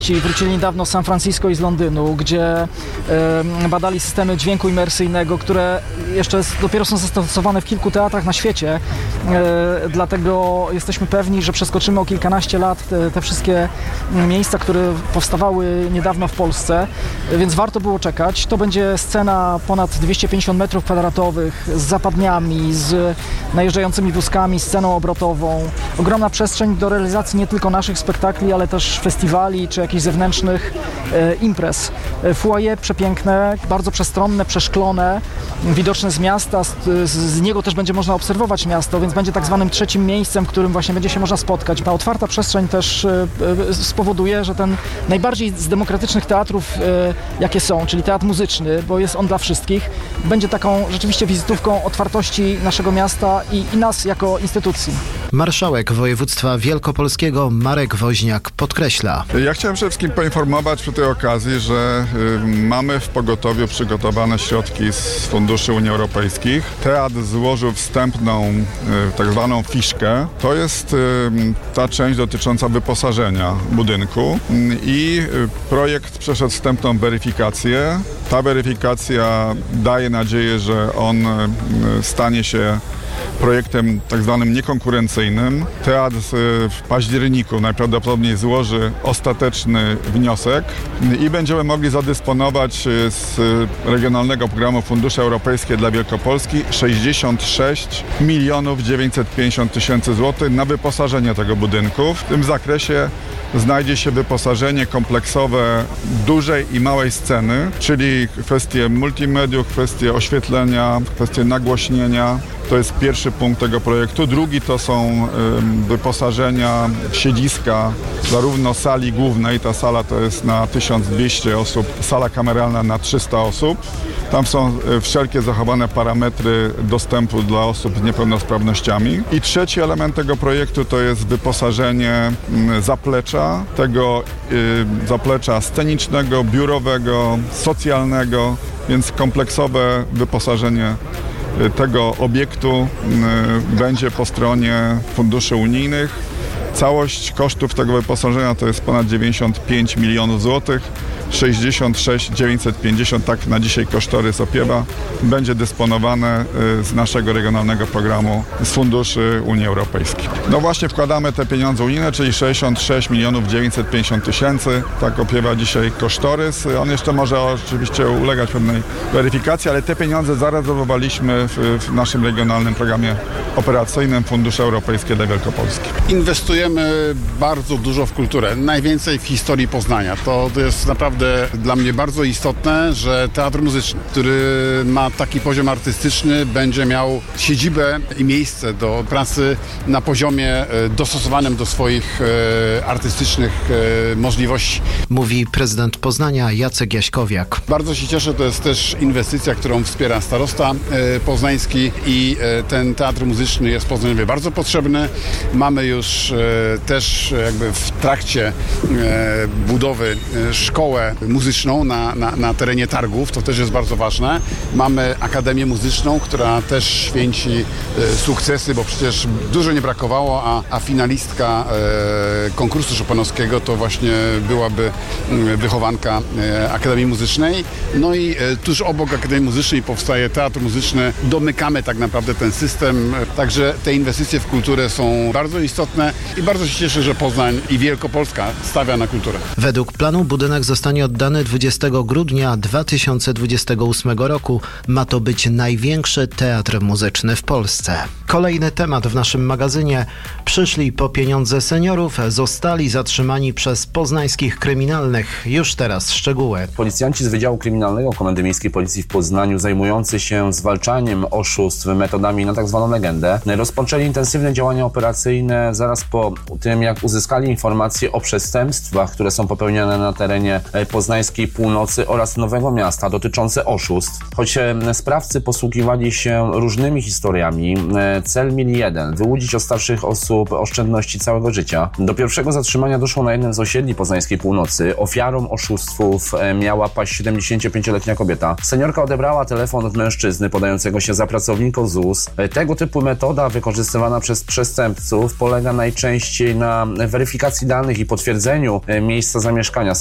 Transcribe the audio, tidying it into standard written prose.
Wrócili niedawno z San Francisco i z Londynu, gdzie badali systemy dźwięku imersyjnego, które jeszcze dopiero są zastosowane w kilku teatrach na świecie. Dlatego jesteśmy pewni, że przeskoczymy o kilkanaście lat te wszystkie miejsca, które powstawały niedawno w Polsce, więc warto było czekać. To będzie scena ponad 250 metrów kwadratowych z zapadniami, z najeżdżającymi wózkami, sceną obrotową. Ogromna przestrzeń do realizacji nie tylko naszych spektakli, ale też festiwali czy jakichś zewnętrznych imprez. Foyer przepiękne, bardzo przestronne, przeszklone, widoczne z miasta, z niego też będzie można obserwować miasto, więc będzie tak zwanym trzecim miejscem, w którym właśnie będzie się można spotkać. Ta otwarta przestrzeń też spowoduje, że ten najbardziej z demokratycznych teatrów, jakie są, czyli teatr muzyczny, bo jest on dla wszystkich, będzie taką rzeczywiście wizytówką otwartości naszego miasta i nas jako instytucji. Marszałek województwa wielkopolskiego Marek Woźniak podkreśla. Ja chciałem przede wszystkim poinformować przy tej okazji, że mamy w pogotowiu przygotowane środki z funduszy Unii Europejskich. Teatr złożył wstępną tak zwaną fiszkę. To jest ta część dotycząca wyposażenia budynku i projekt przeszedł wstępną weryfikację. Ta weryfikacja daje nadzieję, że on stanie się projektem tak zwanym niekonkurencyjnym. Teatr w październiku najprawdopodobniej złoży ostateczny wniosek i będziemy mogli zadysponować z Regionalnego Programu Fundusze Europejskie dla Wielkopolski 66 950 000 złotych na wyposażenie tego budynku. W tym zakresie znajdzie się wyposażenie kompleksowe dużej i małej sceny, czyli kwestie multimediów, kwestie oświetlenia, kwestie nagłośnienia. To jest pierwszy punkt tego projektu. Drugi to są wyposażenia siedziska zarówno sali głównej, ta sala to jest na 1200 osób, sala kameralna na 300 osób. Tam są wszelkie zachowane parametry dostępu dla osób z niepełnosprawnościami. I trzeci element tego projektu to jest wyposażenie zaplecza, tego zaplecza scenicznego, biurowego, socjalnego, więc kompleksowe wyposażenie tego obiektu będzie po stronie funduszy unijnych. Całość kosztów tego wyposażenia to jest ponad 95 milionów złotych. 66 950, tak na dzisiaj kosztorys opiewa, będzie dysponowane z naszego regionalnego programu z funduszy Unii Europejskiej. No właśnie wkładamy te pieniądze unijne, czyli 66 950 000, tak opiewa dzisiaj kosztorys. On jeszcze może oczywiście ulegać pewnej weryfikacji, ale te pieniądze zarezerwowaliśmy w naszym regionalnym programie operacyjnym Fundusze Europejskie dla Wielkopolski. Inwestujemy bardzo dużo w kulturę, najwięcej w historii Poznania. To jest naprawdę dla mnie bardzo istotne, że teatr muzyczny, który ma taki poziom artystyczny, będzie miał siedzibę i miejsce do pracy na poziomie dostosowanym do swoich artystycznych możliwości. Mówi prezydent Poznania Jacek Jaśkowiak. Bardzo się cieszę, to jest też inwestycja, którą wspiera starosta poznański i ten teatr muzyczny jest w Poznaniu bardzo potrzebny. Mamy już też jakby w trakcie budowy szkołę muzyczną na terenie targów, to też jest bardzo ważne. Mamy Akademię Muzyczną, która też święci sukcesy, bo przecież dużo nie brakowało, a finalistka konkursu chopinowskiego to właśnie byłaby wychowanka Akademii Muzycznej. No i tuż obok Akademii Muzycznej powstaje Teatr Muzyczny. Domykamy tak naprawdę ten system, także te inwestycje w kulturę są bardzo istotne i bardzo się cieszę, że Poznań i Wielkopolska stawia na kulturę. Według planu budynek zostanie oddany 20 grudnia 2028 roku. Ma to być największy teatr muzyczny w Polsce. Kolejny temat w naszym magazynie. Przyszli po pieniądze seniorów, zostali zatrzymani przez poznańskich kryminalnych. Już teraz szczegóły. Policjanci z Wydziału Kryminalnego Komendy Miejskiej Policji w Poznaniu, zwalczający się zwalczaniem oszustw metodami na tzw. legendę, rozpoczęli intensywne działania operacyjne zaraz po tym, jak uzyskali informacje o przestępstwach, które są popełniane na terenie poznańskiej północy oraz Nowego Miasta dotyczące oszustw. Choć sprawcy posługiwali się różnymi historiami, cel mieli jeden: wyłudzić od starszych osób oszczędności całego życia. Do pierwszego zatrzymania doszło na jednym z osiedli poznańskiej północy. Ofiarą oszustwów miała paść 75-letnia kobieta. Seniorka odebrała telefon od mężczyzny podającego się za pracownika ZUS. Tego typu metoda wykorzystywana przez przestępców polega najczęściej najczęściej na weryfikacji danych i potwierdzeniu miejsca zamieszkania.